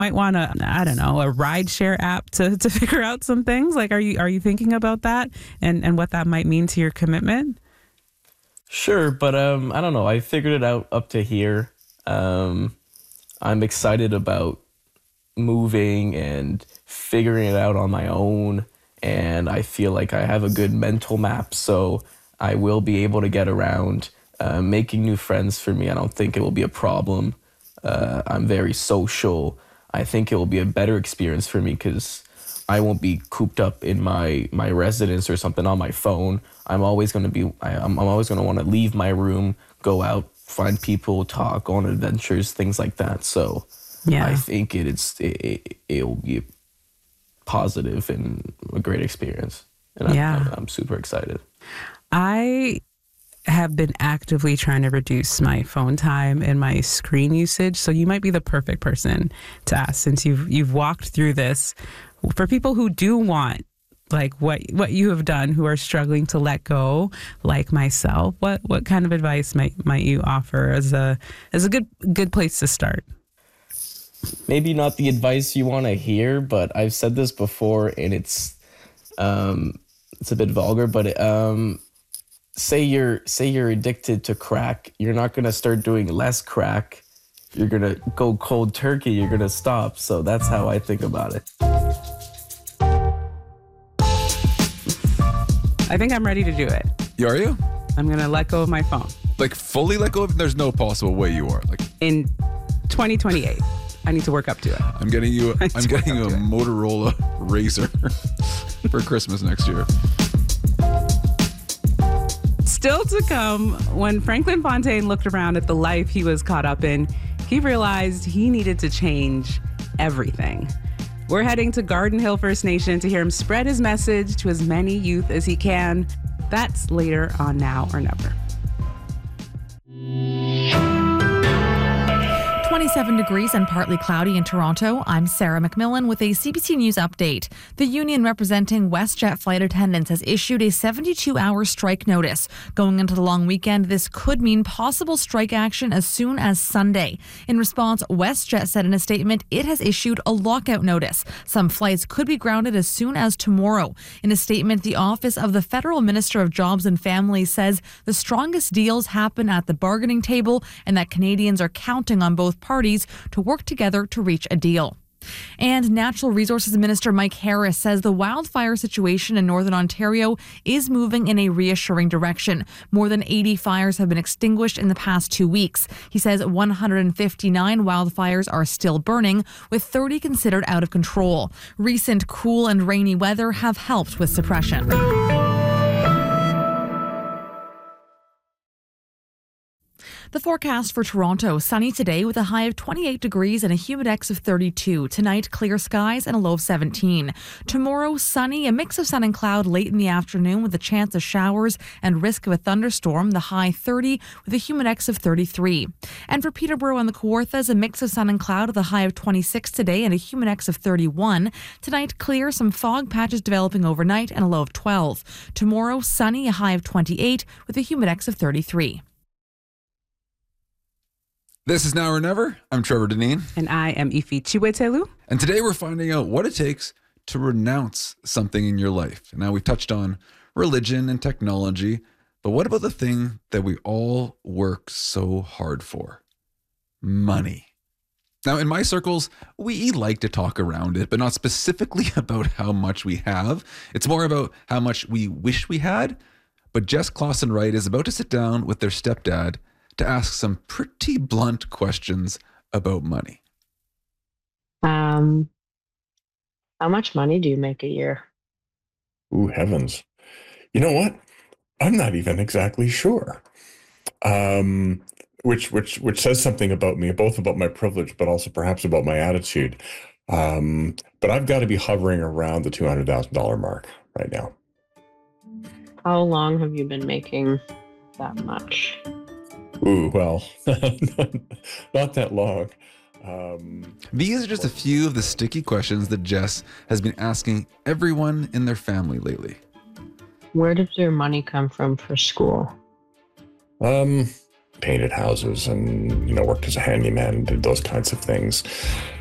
might want a, I don't know, a ride share app to figure out some things. Like, are you thinking about that and what that might mean to your commitment? Sure, but I don't know. I figured it out up to here. I'm excited about moving and figuring it out on my own, and I feel like I have a good mental map, so I will be able to get around. Making new friends for me, I don't think it will be a problem. I'm very social. I think it will be a better experience for me because I won't be cooped up in my residence or something on my phone. I'm always going to want to leave my room, go out, find people, talk, go on adventures, things like that. So yeah. I think it'll be positive and a great experience. And I'm super excited. I have been actively trying to reduce my phone time and my screen usage. So you might be the perfect person to ask, since you've walked through this. For people who do want, like what you have done, who are struggling to let go, like myself, what kind of advice might you offer as a good place to start? Maybe not the advice you want to hear, but I've said this before, and it's a bit vulgar, but say you're addicted to crack, you're not gonna start doing less crack. You're gonna go cold turkey. You're gonna stop. So that's how I think about it. I think I'm ready to do it. Are you? I'm going to let go of my phone. Like fully let go of it? There's no possible way you are. Like in 2028, I need to work up to it. I'm getting you a Motorola Razr for Christmas next year. Still to come, when Franklin Fontaine looked around at the life he was caught up in, he realized he needed to change everything. We're heading to Garden Hill First Nation to hear him spread his message to as many youth as he can. That's later on Now or Never. 27 degrees and partly cloudy in Toronto. I'm Sarah McMillan with a CBC News update. The union representing WestJet flight attendants has issued a 72-hour strike notice. Going into the long weekend, this could mean possible strike action as soon as Sunday. In response, WestJet said in a statement it has issued a lockout notice. Some flights could be grounded as soon as tomorrow. In a statement, the Office of the Federal Minister of Jobs and Families says the strongest deals happen at the bargaining table and that Canadians are counting on both parties to work together to reach a deal. And Natural Resources Minister Mike Harris says the wildfire situation in Northern Ontario is moving in a reassuring direction. More than 80 fires have been extinguished in the past 2 weeks. He says 159 wildfires are still burning, with 30 considered out of control. Recent cool and rainy weather have helped with suppression. The forecast for Toronto, sunny today with a high of 28 degrees and a humidex of 32. Tonight, clear skies and a low of 17. Tomorrow, sunny, a mix of sun and cloud late in the afternoon with a chance of showers and risk of a thunderstorm, the high 30 with a humidex of 33. And for Peterborough and the Kawarthas, a mix of sun and cloud with a high of 26 today and a humidex of 31. Tonight, clear, some fog patches developing overnight and a low of 12. Tomorrow, sunny, a high of 28 with a humidex of 33. This is Now or Never. I'm Trevor Deneen. And I am Ifi Chiwetelu. And today we're finding out what it takes to renounce something in your life. Now, we've touched on religion and technology, but what about the thing that we all work so hard for? Money. Now, in my circles, we like to talk around it, but not specifically about how much we have. It's more about how much we wish we had. But Jess Clausen Wright is about to sit down with their stepdad to ask some pretty blunt questions about money. How much money do you make a year? Ooh, heavens. You know what? I'm not even exactly sure. Which says something about me, both about my privilege, but also perhaps about my attitude. But I've got to be hovering around the $200,000 mark right now. How long have you been making that much? Ooh, well, not that long. These are just a few of the sticky questions that Jess has been asking everyone in their family lately. Where does your money come from for school? Painted houses and, worked as a handyman and did those kinds of things.